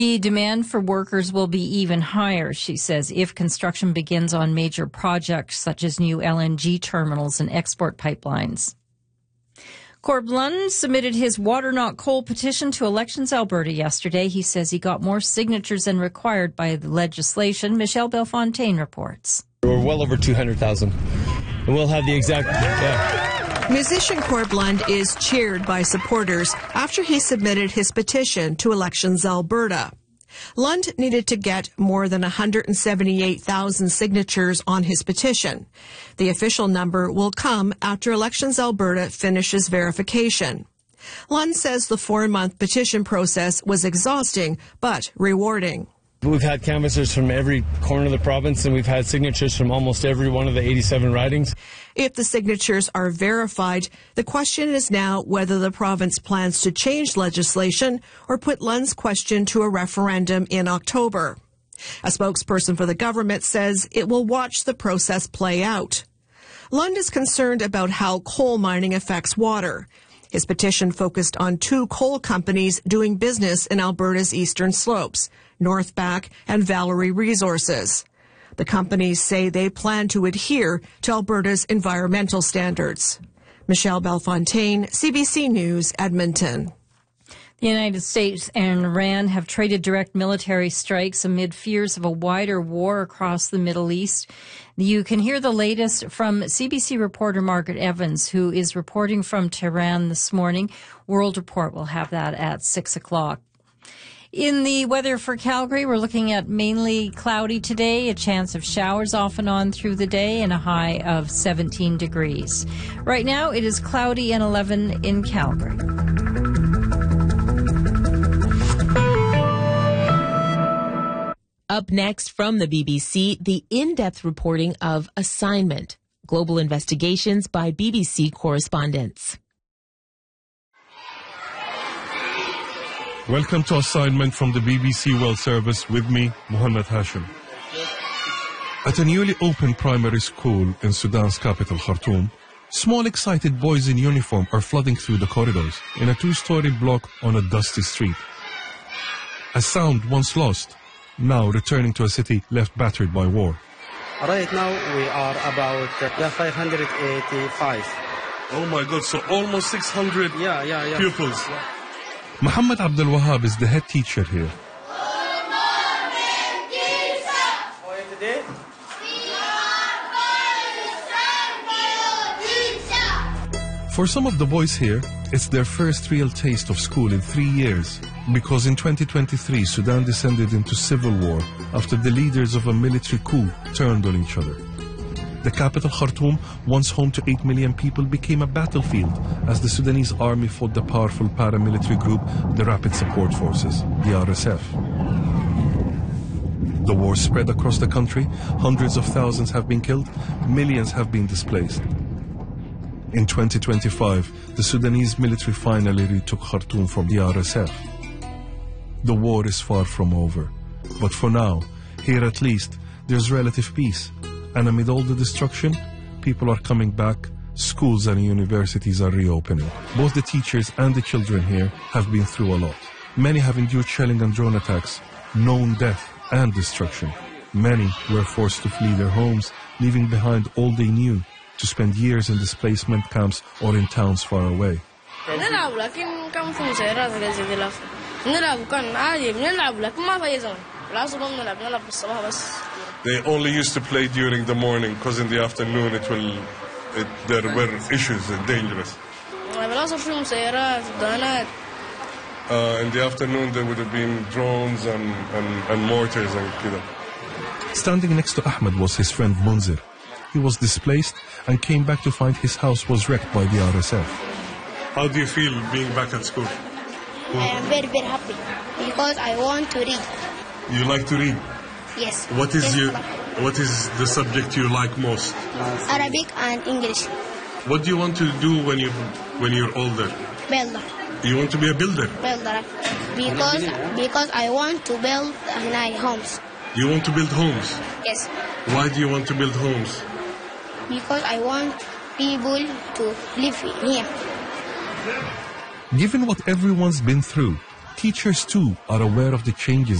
The demand for workers will be even higher, she says, if construction begins on major projects such as new LNG terminals and export pipelines. Corb Lund submitted his Water Not Coal petition to Elections Alberta yesterday. He says he got more signatures than required by the legislation. Michelle Belfontaine reports. We're well over 200,000. And we'll have the exact... Musician Corb Lund is cheered by supporters after he submitted his petition to Elections Alberta. Lund needed to get more than 178,000 signatures on his petition. The official number will come after Elections Alberta finishes verification. Lund says the 4-month petition process was exhausting but rewarding. We've had canvassers from every corner of the province, and we've had signatures from almost every one of the 87 ridings. If the signatures are verified, the question is now whether the province plans to change legislation or put Lund's question to a referendum in October. A spokesperson for the government says it will watch the process play out. Lund is concerned about how coal mining affects water. His petition focused on 2 coal companies doing business in Alberta's eastern slopes, Northback and Valerie Resources. The companies say they plan to adhere to Alberta's environmental standards. Michelle Belfontaine, CBC News, Edmonton. The United States and Iran have traded direct military strikes amid fears of a wider war across the Middle East. You can hear the latest from CBC reporter Margaret Evans, who is reporting from Tehran this morning. World Report will have that at 6 o'clock. In the weather for Calgary, we're looking at mainly cloudy today, a chance of showers off and on through the day, and a high of 17 degrees. Right now, it is cloudy and 11 in Calgary. Up next from the BBC, the in-depth reporting of Assignment, Global Investigations by BBC correspondents. Welcome to Assignment from the BBC World Service with me, Mohammed Hashim. At a newly opened primary school in Sudan's capital, Khartoum, small excited boys in uniform are flooding through the corridors in a 2-story block on a dusty street. A sound once lost, now returning to a city left battered by war. Right now we are about 585. Oh my God, so almost 600 pupils. Yeah. Muhammad Abdul Wahab is the head teacher here. For some of the boys here, it's their first real taste of school in 3 years, because in 2023 Sudan descended into civil war after the leaders of a military coup turned on each other. The capital, Khartoum, once home to 8 million people, became a battlefield as the Sudanese army fought the powerful paramilitary group, the Rapid Support Forces, the RSF. The war spread across the country, hundreds of thousands have been killed, millions have been displaced. In 2025, the Sudanese military finally retook Khartoum from the RSF. The war is far from over, but for now, here at least, there's relative peace. And amid all the destruction, people are coming back, schools and universities are reopening. Both the teachers and the children here have been through a lot. Many have endured shelling and drone attacks, known death and destruction. Many were forced to flee their homes, leaving behind all they knew, to spend years in displacement camps or in towns far away. They only used to play during the morning because in the afternoon there were issues and dangerous. In the afternoon there would have been drones and mortars and kida. Standing next to Ahmed was his friend Munzir. He was displaced and came back to find his house was wrecked by the RSF. How do you feel being back at school? I am very, very happy because I want to read. You like to read? Yes. What is the subject you like most? Arabic and English. What do you want to do when you're older? Builder. You want to be a builder? Builder. Because I want to build homes. You want to build homes? Yes. Why do you want to build homes? Because I want people to live here. Given what everyone's been through, Teachers too are aware of the changes